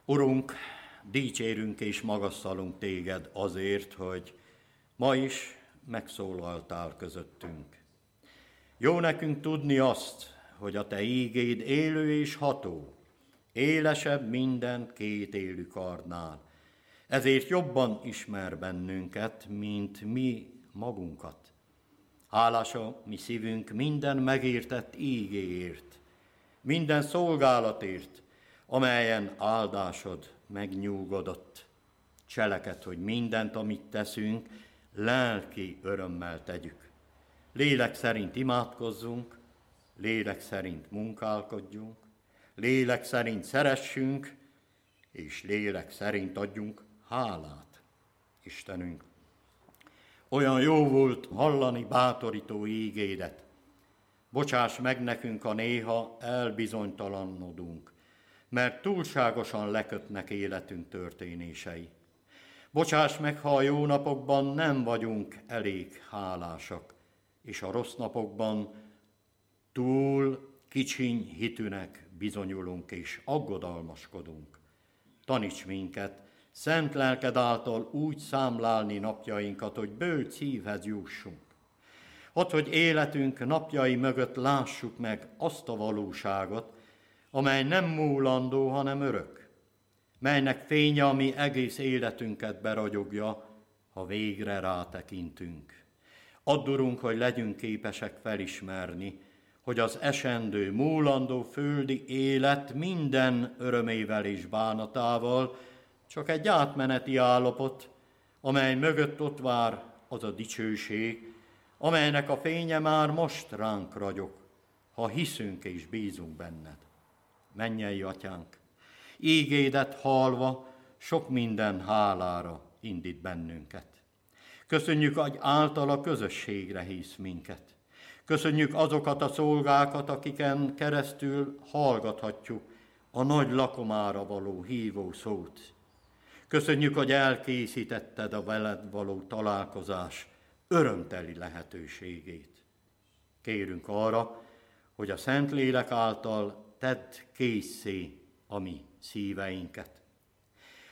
Urunk, dicsérünk és magasztalunk téged azért, hogy ma is megszólaltál közöttünk. Jó nekünk tudni azt, hogy a te ígéd élő és ható, élesebb minden két élű kardnál. Ezért jobban ismer bennünket, mint mi magunkat. Hálás a mi szívünk minden megértett ígéért, minden szolgálatért, amelyen áldásod megnyugodott. Cseleked, hogy mindent, amit teszünk, lelki örömmel tegyük. Lélek szerint imádkozzunk, lélek szerint munkálkodjunk, lélek szerint szeressünk, és lélek szerint adjunk hálát. Istenünk, olyan jó volt hallani bátorító ígédet. Bocsáss meg nekünk, ha néha elbizonytalanodunk, mert túlságosan lekötnek életünk történései. Bocsáss meg, ha a jó napokban nem vagyunk elég hálásak, és a rossz napokban túl kicsiny hitűnek bizonyulunk és aggodalmaskodunk. Taníts minket, szent lelked által úgy számlálni napjainkat, hogy bölcs szívhez jussunk. Add, hogy életünk napjai mögött lássuk meg azt a valóságot, amely nem múlandó, hanem örök, melynek fénye a mi egész életünket beragyogja, ha végre rátekintünk. Add, Urunk, hogy legyünk képesek felismerni, hogy az esendő, múlandó földi élet minden örömével és bánatával csak egy átmeneti állapot, amely mögött ott vár az a dicsőség, amelynek a fénye már most ránk ragyog, ha hiszünk és bízunk benned. Mennyei Atyánk, ígédet hallva sok minden hálára indít bennünket. Köszönjük, hogy általa közösségre hívsz minket. Köszönjük azokat a szolgákat, akiken keresztül hallgathatjuk a nagy lakomára való hívó szót. Köszönjük, hogy elkészítetted a veled való találkozás örömteli lehetőségét. Kérünk arra, hogy a Szentlélek által tedd készé a mi szíveinket.